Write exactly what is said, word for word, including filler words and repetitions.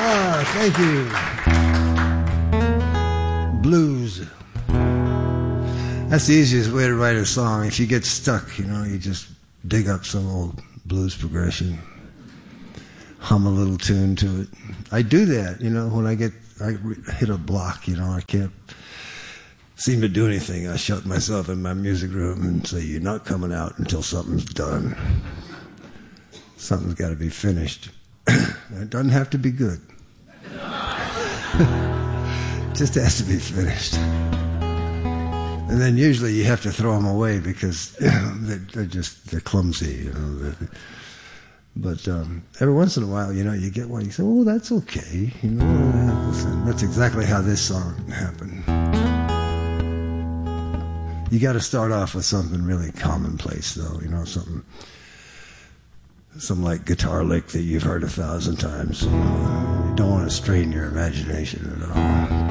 Ah, thank you. Blues. That's the easiest way to write a song. If you get stuck, you know, you just dig up some old blues progression, hum a little tune to it. I do that, you know, when I get, I hit a block, you know, I can't seem to do anything. I shut myself in my music room and say, you're not coming out until something's done. Something's got to be finished. It doesn't have to be good. It just has to be finished. And then usually you have to throw them away because you know, they're, they're just, they're clumsy, you know. They're, but um, every once in a while, you know, you get one, you say, oh, that's okay. You know, listen, that's exactly how this song happened. You got to start off with something really commonplace, though, you know, something, some like guitar lick that you've heard a thousand times. You know, you don't want to strain your imagination at all.